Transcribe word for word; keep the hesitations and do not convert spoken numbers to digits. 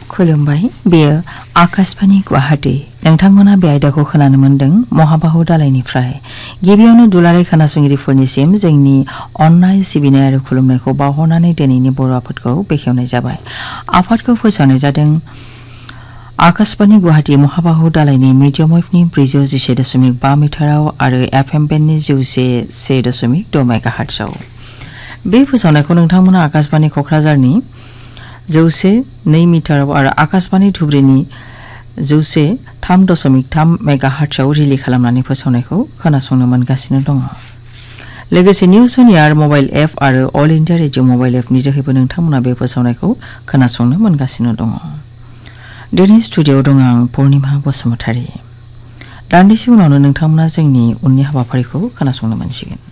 खुलुमबाय बेयो आकाशबाणी गुवाहाटी नोंथांमोना बे आयदाखौ खोनानो मोनदों महाबाहु दालायनिफ्राय गिबियावनो दुलाराय खोनासंगिरिफोरनिसिम जोंनि अननाय सिबिनाय आरो खुलुमनायखौ बावहरनानै दिनैनि बर' आफादखौ बेखेवनाय जाबाय। आफादखौ फोसावनाय जादों आकाशबाणी गुवाहाटी महाबाहु दालायनि मिडियाम वेभनि ब्रैजौ जिसे दशमिक बा मिटाराव आरो एफएम बेन्डनि जौसे से दशमिक द मेगाहार्ट्जआव। बे फोसावनायखौ नोंथांमोना आकाशबाणी क'क्राझारनि जौसे नै मिटाराव आरो आकाशबाणी धुब्रीनि जौसे थाम दशमिक थाम मेगाहार्ट्जआव रिले खालामनानै फोसावनायखौ खोनासंनो मोनगासिनो दङ। लोगोसे निउज सनियार मबाइल एप आरो अल इन्डिया रेडिअ मबाइल एपनि जोहैबो नोंथांमोना बे फोसावनायखौ खोनासंनो मोनगासिनो दङ। दिनै स्टुडिअ'आव दङ आं पुर्णिमा बसुमतारी। दान्दिसे उनावनो नोंथांमोना जोंनि उननि हाबाफारिखौ खोनासंनो मोनसिगोन।